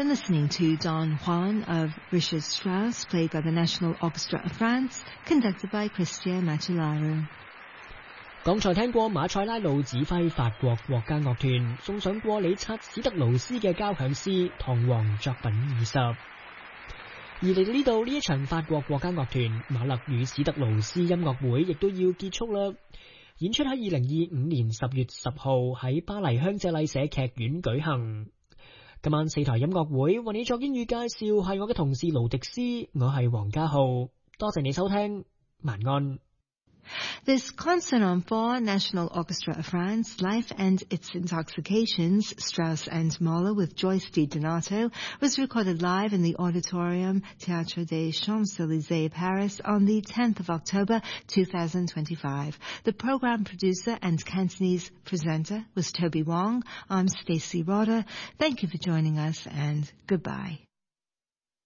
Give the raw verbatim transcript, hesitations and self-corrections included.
been listening to Don Juan of Richard Strauss, played by the National Orchestra of France, conducted by Christian Macellaro。 剛才聽過馬塞拉魯指揮法國國家樂團送上過理察史特勞斯嘅交響詩《唐璜作品二十》。而嚟到呢度，呢一場法國國家樂團馬勒與史特勞斯音樂會亦都要結束啦。演出喺二零二五年十月十號喺巴黎香榭麗舍劇院舉行。今晚四台音樂會為你作英語介紹係我嘅同事盧迪斯，我係黃家浩，多謝你收聽，晚安。 This concert on four National Orchestra of France, Life and Its Intoxications, Strauss and Mahler with Joyce DiDonato, was recorded live in the Auditorium Théâtre des Champs-Élysées, Paris on the tenth of October two thousand twenty-five. The program producer and Cantonese presenter was Toby Wong. I'm Stacey Rotter. Thank you for joining us and goodbye.